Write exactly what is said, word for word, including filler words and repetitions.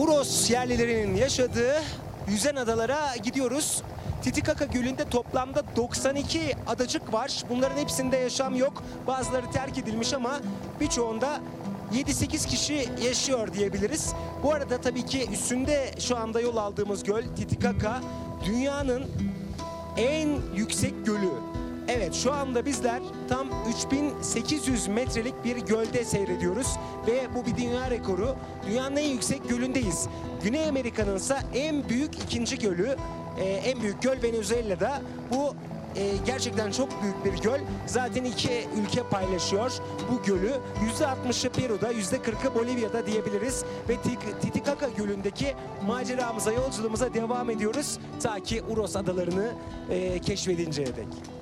Uros yerlilerinin yaşadığı yüzen adalara gidiyoruz. Titicaca Gölü'nde toplamda doksan iki adacık var. Bunların hepsinde yaşam yok. Bazıları terk edilmiş ama birçoğunda yedi sekiz kişi yaşıyor diyebiliriz. Bu arada tabii ki üstünde şu anda yol aldığımız göl Titicaca dünyanın en yüksek gölü. Evet, şu anda bizler tam üç bin sekiz yüz metrelik bir gölde seyrediyoruz ve bu bir dünya rekoru. Dünyanın en yüksek gölündeyiz. Güney Amerika'nın ise en büyük ikinci gölü, e, en büyük göl Venezuela'da. Bu e, gerçekten çok büyük bir göl. Zaten iki ülke paylaşıyor bu gölü. yüzde altmışı Peru'da, yüzde kırkı Bolivya'da diyebiliriz. Ve Titicaca Gölü'ndeki maceramıza, yolculuğumuza devam ediyoruz. Ta ki Uros adalarını e, keşfedinceye dek.